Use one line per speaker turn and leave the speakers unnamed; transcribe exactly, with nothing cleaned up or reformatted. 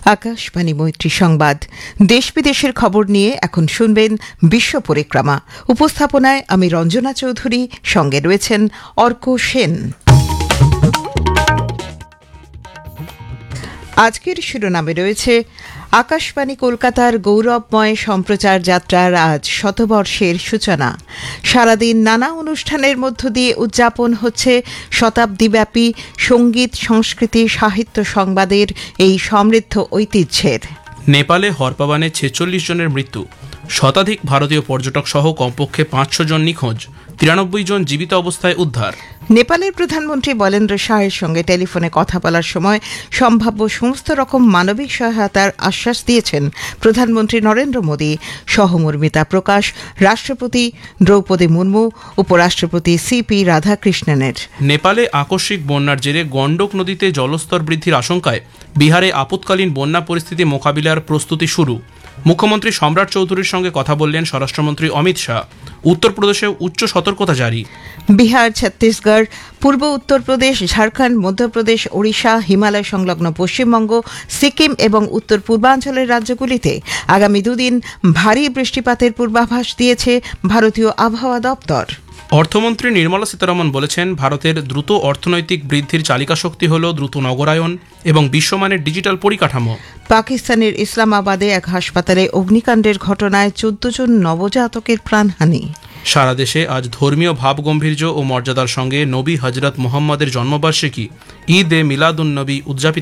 আকাশবাণী মৈত্রী সংবাদ, দেশ বিদেশের খবর নিয়ে এখন শুনবেন বিশ্ব পরিক্রমা। উপস্থাপনায় আমি রঞ্জনা চৌধুরী, সঙ্গে রয়েছেন অর্ক সেন। আজকের শিরোনামে রয়েছে আকাশবাণী কলকাতার গৌরবময় সম্প্রচার যাত্রার আজ শতবর্ষের সূচনা। সারাদিন নানা অনুষ্ঠানের মধ্য দিয়ে উদযাপন হচ্ছে শতাব্দীব্যাপী সঙ্গীত, সংস্কৃতি, সাহিত্য সংবাদের এই সমৃদ্ধ ঐতিহ্যের।
নেপালে হরপাবানে ছেচল্লিশ জনের মৃত্যু, শতাধিক ভারতীয় পর্যটক সহ কমপক্ষে পাঁচশো জন নিখোঁজ, তিরানব্বই জন জীবিত অবস্থায় উদ্ধার।
নেপালের প্রধানমন্ত্রী বলেন্দ্র শাহের সঙ্গে টেলিফোনে কথা বলার সময় সম্ভাব্য সমস্ত রকম মানবিক সহায়তার আশ্বাস দিয়েছেন প্রধানমন্ত্রী নরেন্দ্র মোদী। সহমর্মিতা প্রকাশ রাষ্ট্রপতি দ্রৌপদী মুর্মু, উপরাষ্ট্রপতি সি পি রাধাকৃষ্ণনের।
নেপালে আকস্মিক বন্যার জেরে গণ্ডক নদীতে জলস্তর বৃদ্ধির আশঙ্কায় বিহারে আপৎকালীন বন্যা পরিস্থিতি মোকাবিলার প্রস্তুতি শুরু। মুখ্যমন্ত্রী সম্রাট চৌধুরীর সঙ্গে কথা বললেন স্বরাষ্ট্রমন্ত্রী অমিত শাহ। উত্তরপ্রদেশে উচ্চ সতর্কতা জারি।
বিহার, ছত্তিশগড়, পূর্ব উত্তরপ্রদেশ, ঝাড়খণ্ড, মধ্যপ্রদেশ, ওড়িশা, হিমালয় সংলগ্ন পশ্চিমবঙ্গ, সিকিম এবং উত্তর পূর্বাঞ্চলের রাজ্যগুলিতে আগামী দুদিন ভারী বৃষ্টিপাতের পূর্বাভাস দিয়েছে ভারতীয় আবহাওয়া দপ্তর।
অর্থমন্ত্রী নির্মলা সীতারমণ বলেছেন, ভারতের দ্রুত অর্থনৈতিক বৃদ্ধির চালিকা শক্তি হল দ্রুত নগরায়ন এবং বিশ্বমানের ডিজিটাল পরিকাঠামো।
পাকিস্তানের ইসলামাবাদে এক হাসপাতালে অগ্নিকাণ্ডের ঘটনায় চোদ্দ জন নবজাতকের প্রাণহানি।
সারা দেশে আজ ধর্মীয় ভাবগম্ভীর্য ও মর্যাদার সঙ্গে নবী হজরত মুহাম্মদের জন্মবার্ষিকী ঈদ এ মিলাদুন নবী উদযাপিত